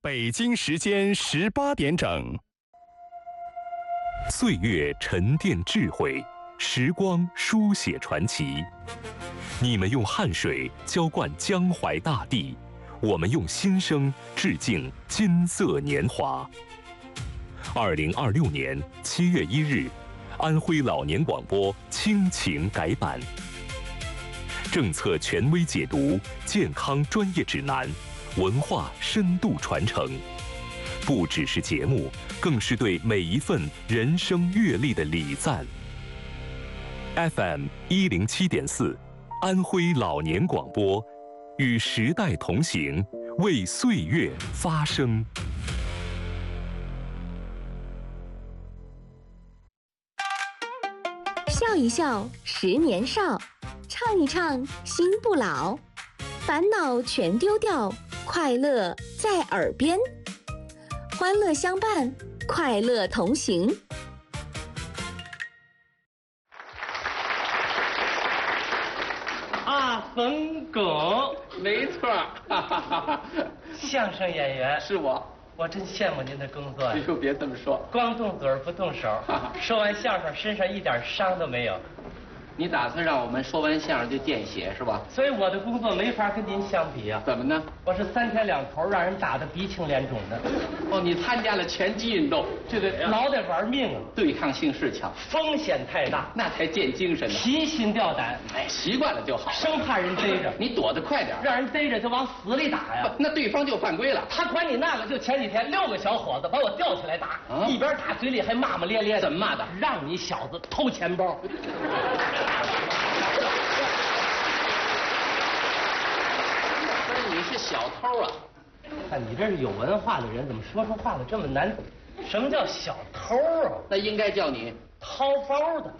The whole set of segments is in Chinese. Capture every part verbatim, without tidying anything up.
北京时间十八点整。 岁月沉淀智慧，时光书写传奇。你们用汗水浇灌江淮大地，我们用心声致敬金色年华。二零二六年七月一日，安徽老年广播亲情改版，政策权威解读，健康专业指南，文化深度传承。不只是节目，更是对每一份人生阅历的礼赞。F M 一零七点四，安徽老年广播，与时代同行，为岁月发声。 笑一笑，十年少；唱一唱，心不老。烦恼全丢掉，快乐在耳边。欢乐相伴，快乐同行。 啊，冯巩， 没错，哈哈哈哈。 相声演员是我， 我真羡慕您的工作呀。 哎呦，别这么说， 光动嘴不动手，说完相声身上一点伤都没有。 你打算让我们说完相声就见血是吧？ 所以我的工作没法跟您相比啊。 怎么呢？ 我是三天两头让人打得鼻青脸肿的。 哦，你参加了拳击运动， 这个老得玩命啊， 对抗性事强， 风险太大， 那才见精神呢。 提心吊胆， 哎，习惯了就好， 生怕人逮着。 你躲得快点， 让人逮着就往死里打呀。 那对方就犯规了。 他管你那个，就前几天六个小伙子把我吊起来打，啊、一边打嘴里还骂骂咧咧的。 怎么骂的？ 让你小子偷钱包。 你是小偷啊？ 看你这是有文化的人，怎么说出话来这么难？什么叫小偷啊？ 那应该叫你掏包的。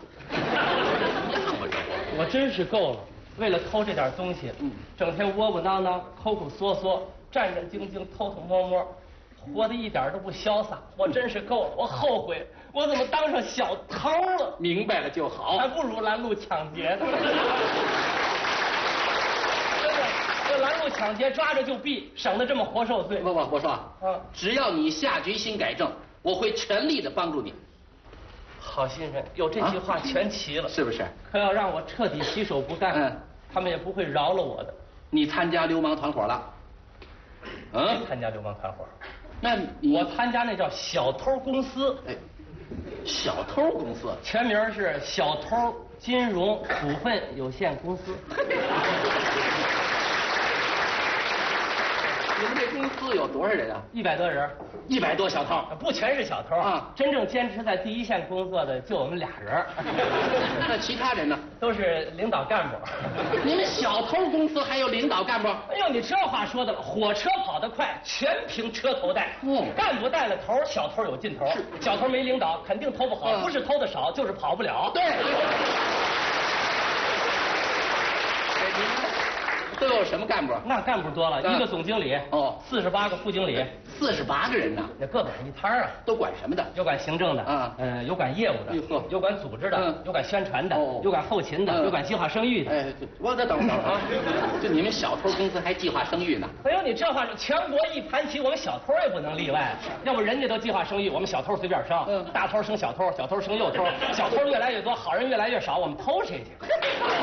我真是够了，为了偷这点东西，嗯，整天窝窝囊囊、抠抠缩缩、战战兢兢、偷偷摸摸，活得一点都不潇洒。我真是够了，我后悔，我怎么当上小偷了？ 明白了就好， 还不如拦路抢劫呢。这拦路抢劫抓着就毙，省得这么活受罪。 不不，我说啊， 嗯， 只要你下决心改正，我会全力的帮助你。 好心人，有这句话全齐了， 啊、是不是？ 可要让我彻底洗手不干，嗯，他们也不会饶了我的。 你参加流氓团伙了？ 嗯，参加流氓团伙。 那你我参加那叫小偷公司。 哎，小偷公司全名是小偷金融股份有限公司。 你们这公司有多少人啊？ 一百多人， 一百多小偷， 不全是小偷啊。真正坚持在第一线工作的就我们俩人。 那其他人呢？ 都是领导干部。 你们小偷公司还有领导干部？ 哎呦，你这话说的了，火车跑得快，全凭车头带。嗯，干部带了头，小偷有劲头。小偷没领导，肯定偷不好，嗯、不是偷的少，就是跑不了。 对。都有什么干部？ 那干部多了，一个总经理哦，四十八个副经理， 四十八个人呢， 也各管一摊啊。 都管什么的？ 有管行政的，啊，嗯，有管业务的，有管组织的，有管宣传的，有管后勤的，有管计划生育的。哎， 我再等会儿啊！就你们小偷公司还计划生育呢？ 哎呦，你这话说，全国一盘棋，我们小偷也不能例外。要不人家都计划生育，我们小偷随便生。嗯，大偷生小偷，小偷生幼偷，小偷越来越多，好人越来越少，我们偷谁去？